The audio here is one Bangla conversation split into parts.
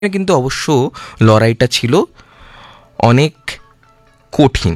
কিন্তু অবশ্য লড়াইটা ছিল অনেক কঠিন।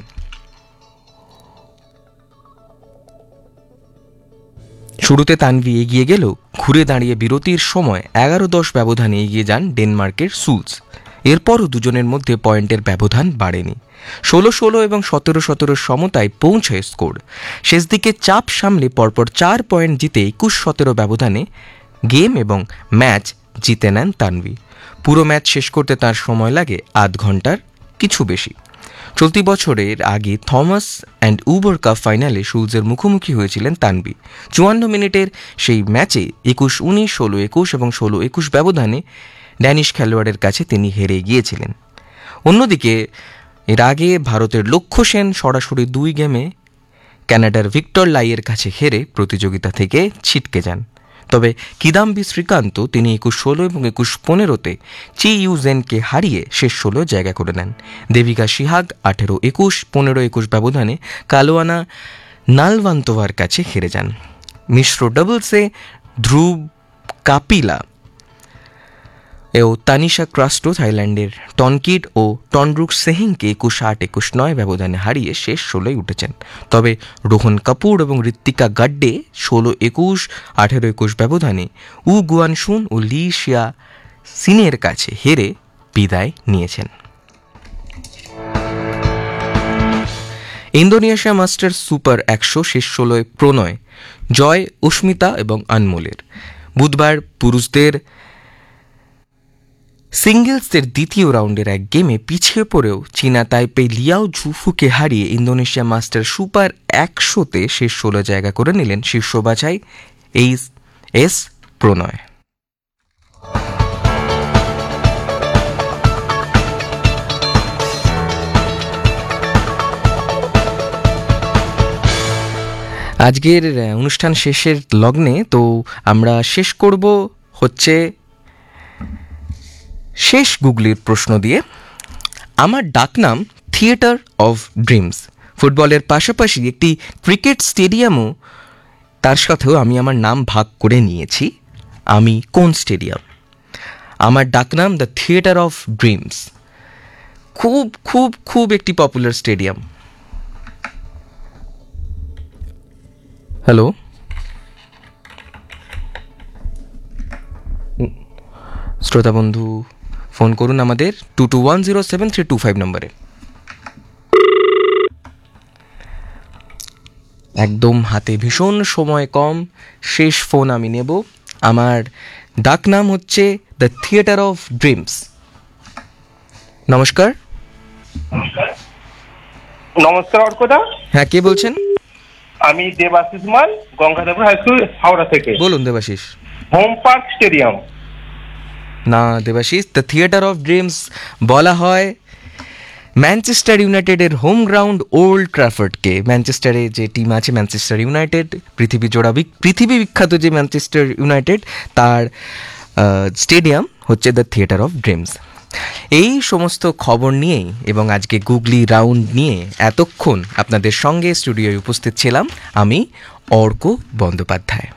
শুরুতে তানভি এগিয়ে গেলেও ঘুরে দাঁড়িয়ে বিরতির সময় 11-10 ব্যবধানে এগিয়ে যান ডেনমার্কের সুলস। এরপরও দুজনের মধ্যে পয়েন্টের ব্যবধান বাড়েনি। 16-16 এবং 17-17 সমতায় পৌঁছায় স্কোর। শেষ দিকে চাপ সামলে পরপর 4 পয়েন্ট জিতে 21-17 ব্যবধানে গেম এবং ম্যাচ জিতে নেন তানভি। পুরো ম্যাচ শেষ করতে তার সময় লাগে আধ ঘন্টার কিছু বেশি। চলতি বছরের আগে থমাস অ্যান্ড উবার কাপ ফাইনালে শুলসের মুখোমুখি হয়েছিলেন তানভি। 54 মিনিটের সেই ম্যাচে 21-19, 16-21 এবং 16-21 ব্যবধানে ড্যানিশ খেলোয়াড়ের কাছে তিনি হেরে গিয়েছিলেন। অন্যদিকে এর আগে ভারতের লক্ষ্য সেন সরাসরি 2 গেমে কানাডার ভিক্টর লাইয়ের কাছে হেরে প্রতিযোগিতা থেকে ছিটকে যান। তবে কিদাম্বি শ্রীকান্ত তিনি 21-16 এবং 21-15তে চি ইউজেনকে হারিয়ে শেষ 16 জায়গা করে নেন। দেবিকা সিহাগ 18-21, 15-21 ব্যবধানে কালোয়ানা নালভান্তোভার কাছে হেরে যান। মিশ্র ডাবলসে ধ্রুব কাপিলা ও তানিশা ক্রাস্টো থাইল্যান্ডের টনকিট ও টনরুক সেহিংকে 21-8, 21-9 ব্যবধানে হারিয়ে শেষ 16 উঠেছেন। তবে রোহন কাপুর এবং ঋত্বিকা গাড্ডে 16-21, 18-21 ব্যবধানে উ গুয়ানশুন ও লি শিয়া সিনের কাছে হেরে বিদায় নিয়েছেন। ইন্দোনেশিয়া মাস্টার্স সুপার 100 শেষ 16 প্রণয় জয় অস্মিতা এবং আনমোলের। বুধবার পুরুষদের সিঙ্গলসের দ্বিতীয় রাউন্ডের এক গেমে পিছিয়ে পড়েও চীনা তাইপেই লিয়াও ঝুফুকে হারিয়ে ইন্দোনেশিয়া মাস্টার সুপার 100তে শেষ 16 জায়গা করে নিলেন শীর্ষ বাছাই এস প্রণয়। আজকের অনুষ্ঠান শেষের লগ্নে তো আমরা শেষ করব হচ্ছে শেষ গুগলির প্রশ্ন দিয়ে। আমার ডাকনাম থিয়েটার অফ ড্রিমস। ফুটবলের পাশাপাশি একটি ক্রিকেট স্টেডিয়ামও তার সাথেও আমি আমার নাম ভাগ করে নিয়েছি। আমি কোন স্টেডিয়াম? আমার ডাকনাম দ্য থিয়েটার অফ ড্রিমস। খুব খুব খুব একটি পপুলার স্টেডিয়াম। হ্যালো, শ্রোতা বন্ধু, ফোন করুন আমাদের 22107325 নম্বরে। একদম হাতে ভীষণ সময় কম, শেষ ফোন আমি নেব। আমার ডাক নাম হচ্ছে দ্য থিয়েটার অফ ড্রিমস। নমস্কার। নমস্কার অর্কদা। হ্যাঁ, কে বলছেন? আমি দেবাশিস মাল, গঙ্গাধরপুর হাই স্কুল, হাওড়া থেকে। বলুন দেবাশিস। Home park stadium. না Debashis, the theatre of dreams বলা হয় ম্যানচেস্টার ইউনাইটেডের হোম গ্রাউন্ড ওল্ড ট্র্যাফোর্ডকে। ম্যানচেস্টারে যে টিম আছে ম্যানচেস্টার ইউনাইটেড, পৃথিবী বিখ্যাত যে ম্যানচেস্টার ইউনাইটেড, তার স্টেডিয়াম হচ্ছে দ্য থিয়েটার অফ ড্রিমস। এই সমস্ত খবর নিয়েই এবং আজকে গুগলি রাউন্ড নিয়ে এতক্ষণ আপনাদের সঙ্গে স্টুডিওয় উপস্থিত ছিলাম আমি অর্ক বন্দ্যোপাধ্যায়।